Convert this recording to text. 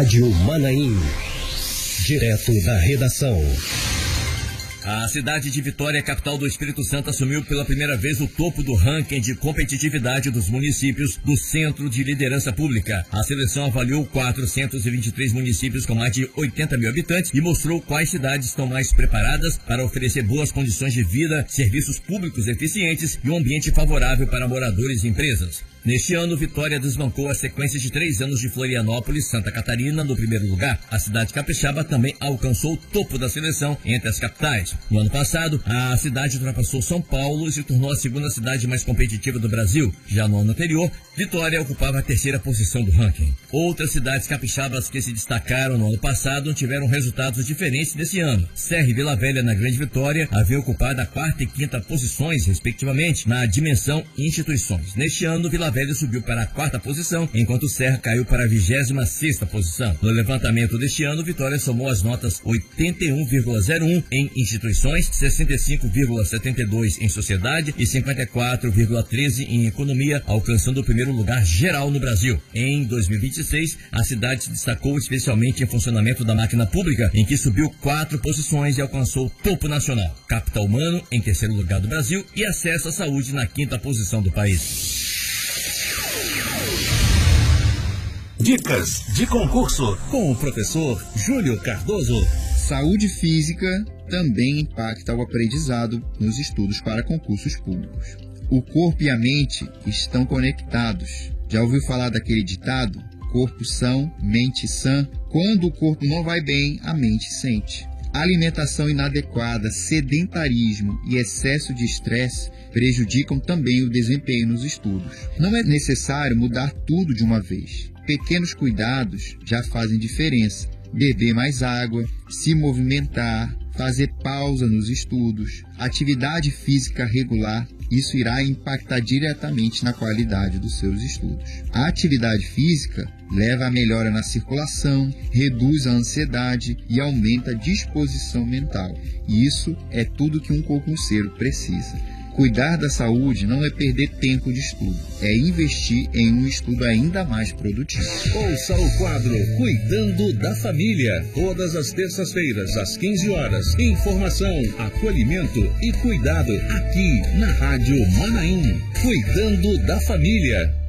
Rádio Manaim. Direto da redação. A cidade de Vitória, capital do Espírito Santo, assumiu pela primeira vez o topo do ranking de competitividade dos municípios do Centro de Liderança Pública. A seleção avaliou 423 municípios com mais de 80 mil habitantes e mostrou quais cidades estão mais preparadas para oferecer boas condições de vida, serviços públicos eficientes e um ambiente favorável para moradores e empresas. Neste ano, Vitória desbancou a sequência de 3 anos de Florianópolis, Santa Catarina, no primeiro lugar. A cidade capixaba também alcançou o topo da seleção entre as capitais. No ano passado, a cidade ultrapassou São Paulo e se tornou a segunda cidade mais competitiva do Brasil. Já no ano anterior, Vitória ocupava a 3ª posição do ranking. Outras cidades capixabas que se destacaram no ano passado tiveram resultados diferentes nesse ano. Serra e Vila Velha, na Grande Vitória, haviam ocupado a 4ª e 5ª posições, respectivamente, na dimensão instituições. Neste ano, Vila Velha subiu para a 4ª posição, enquanto Serra caiu para a 26ª posição. No levantamento deste ano, Vitória somou as notas 81,01 em instituições, 65,72 em sociedade e 54,13 em economia, alcançando o primeiro lugar geral no Brasil. Em 2026, a cidade se destacou especialmente em funcionamento da máquina pública, em que subiu 4 posições e alcançou o topo nacional. Capital humano em 3º lugar do Brasil e acesso à saúde na 5ª posição do país. Dicas de concurso com o professor Júlio Cardoso. Saúde física também impacta o aprendizado nos estudos para concursos públicos. O corpo e a mente estão conectados. Já ouviu falar daquele ditado? Corpo são, mente sã. Quando o corpo não vai bem, a mente sente. Alimentação inadequada, sedentarismo e excesso de estresse prejudicam também o desempenho nos estudos. Não é necessário mudar tudo de uma vez. Pequenos cuidados já fazem diferença. Beber mais água, se movimentar, fazer pausa nos estudos, atividade física regular, isso irá impactar diretamente na qualidade dos seus estudos. A atividade física leva à melhora na circulação, reduz a ansiedade e aumenta a disposição mental. E isso é tudo que um concurseiro precisa. Cuidar da saúde não é perder tempo de estudo, é investir em um estudo ainda mais produtivo. Ouça o quadro Cuidando da Família, todas as terças-feiras, às 15 horas. Informação, acolhimento e cuidado aqui na Rádio Manaim. Cuidando da Família.